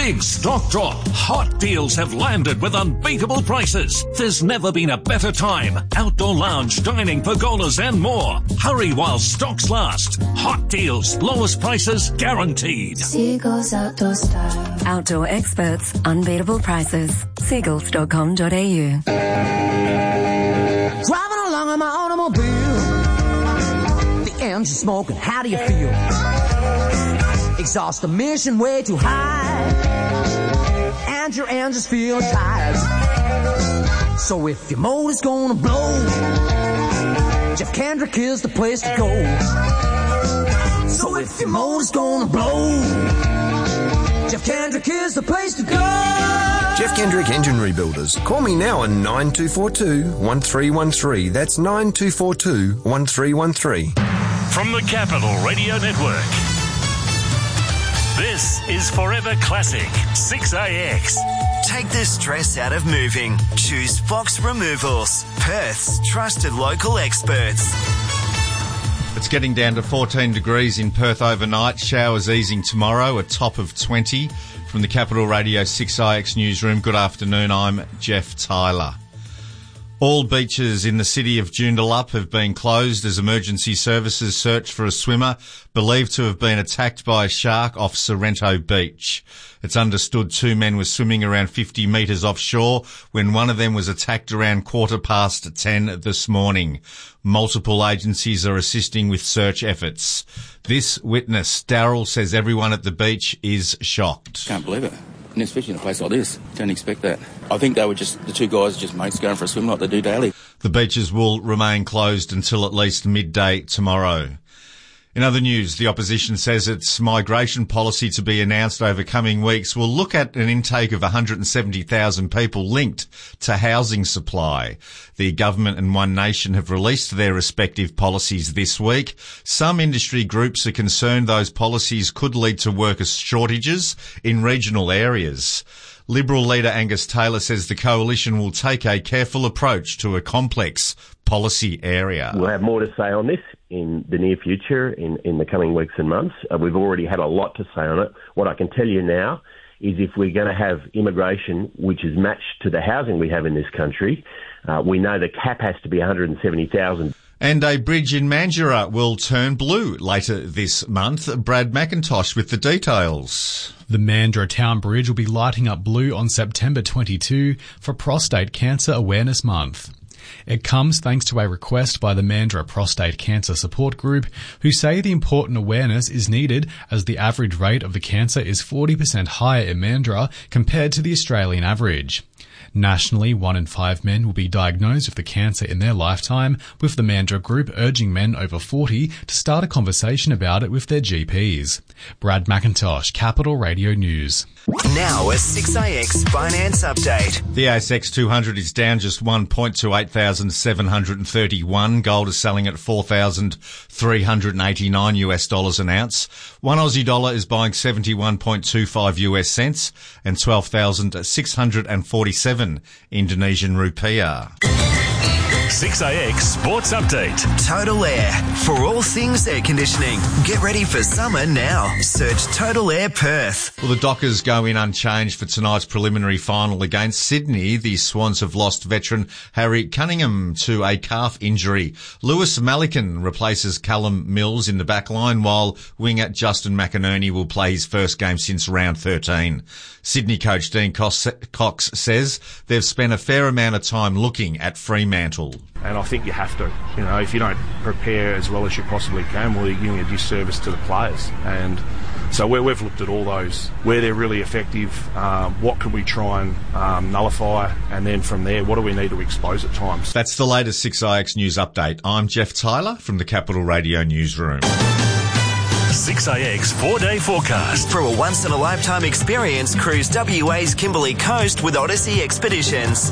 big stock drop. Hot deals have landed with unbeatable prices. There's never been a better time. Outdoor lounge, dining, pergolas and more. Hurry while stocks last. Hot deals, lowest prices guaranteed. Seagulls Outdoor Style. Outdoor experts, unbeatable prices. Seagulls.com.au. Driving along in my automobile, the engine smoking, how do you feel? Exhaust emission way too high, and your engine's feeling tired. So if your motor's gonna blow, Jeff Kendrick is the place to go. So if your motor's gonna blow, Jeff Kendrick is the place to go. Jeff Kendrick Engine Rebuilders. Call me now on 9242-1313. That's 9242-1313. From the Capital Radio Network, this is Forever Classic 6AX. Take the stress out of moving. Choose Fox Removals, Perth's trusted local experts. It's getting down to 14 degrees in Perth overnight. Showers easing tomorrow, a top of 20. From the Capital Radio 6IX newsroom, good afternoon, I'm Jeff Tyler. All beaches in the city of Joondalup have been closed as emergency services search for a swimmer believed to have been attacked by a shark off Sorrento Beach. It's understood 2 men were swimming around 50 metres offshore when one of them was attacked around 10:15 this morning. Multiple agencies are assisting with search efforts. This witness, Darryl, says everyone at the beach is shocked. Can't believe it. And especially in a place like this. Don't expect that. I think they were the 2 guys, just mates going for a swim like they do daily. The beaches will remain closed until at least midday tomorrow. In other news, the opposition says its migration policy to be announced over coming weeks will look at an intake of 170,000 people linked to housing supply. The government and One Nation have released their respective policies this week. Some industry groups are concerned those policies could lead to worker shortages in regional areas. Liberal leader Angus Taylor says the coalition will take a careful approach to a complex policy area. We'll have more to say on this in the near future, in the coming weeks and months. We've already had a lot to say on it. What I can tell you now is if we're going to have immigration which is matched to the housing we have in this country, we know the cap has to be 170,000. And a bridge in Mandurah will turn blue later this month. Brad McIntosh with the details. The Mandurah Town Bridge will be lighting up blue on September 22 for Prostate Cancer Awareness Month. It comes thanks to a request by the Mandurah Prostate Cancer Support Group, who say the important awareness is needed as the average rate of the cancer is 40% higher in Mandurah compared to the Australian average. Nationally, 1 in 5 men will be diagnosed with the cancer in their lifetime, with the Mandurah Group urging men over 40 to start a conversation about it with their GPs. Brad McIntosh, Capital Radio News. Now a 6AX finance update. The ASX 200 is down just 1 point to 8,731. Gold is selling at $4,389 an ounce. 1 Aussie dollar is buying 71.25 US cents and 12,647 Indonesian rupiah. 6AX Sports Update. Total Air. For all things air conditioning. Get ready for summer now. Search Total Air Perth. Well, the Dockers go in unchanged for tonight's preliminary final against Sydney. The Swans have lost veteran Harry Cunningham to a calf injury. Lewis Malikan replaces Callum Mills in the back line, while winger Justin McInerney will play his first game since round 13. Sydney coach Dean Cox says they've spent a fair amount of time looking at Fremantle. And I think you have to. You know, if you don't prepare as well as you possibly can, well, you're giving a disservice to the players. And so we've looked at all those, where they're really effective, what can we try and nullify, and then from there, what do we need to expose at times. That's the latest 6IX News Update. I'm Jeff Tyler from the Capital Radio Newsroom. 6AX 4-day forecast. For a once-in-a-lifetime experience, cruise WA's Kimberley Coast with Odyssey Expeditions.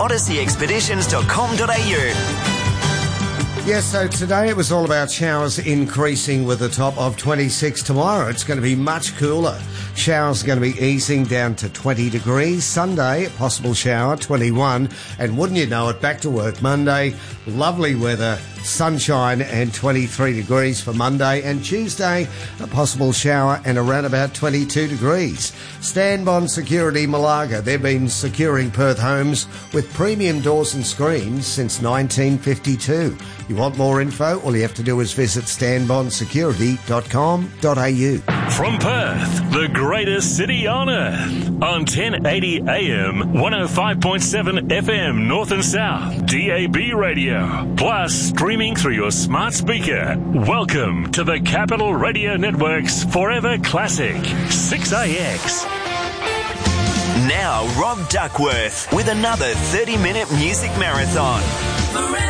odysseyexpeditions.com.au. Yes, so today it was all about showers increasing with a top of 26 tomorrow. It's going to be much cooler. Showers are going to be easing down to 20 degrees. Sunday, possible shower, 21. And wouldn't you know it, back to work Monday. Lovely weather, sunshine and 23 degrees for Monday, and Tuesday a possible shower and around about 22 degrees. Stanbon Security Malaga, they've been securing Perth homes with premium doors and screens since 1952. You want more info? All you have to do is visit stanbonsecurity.com.au. From Perth, the greatest city on earth, on 1080 AM, 105.7 FM North and South, DAB radio, plus streaming through your smart speaker. Welcome to the Capital Radio Network's Forever Classic, 6AX. Now Rob Duckworth with another 30-minute music marathon.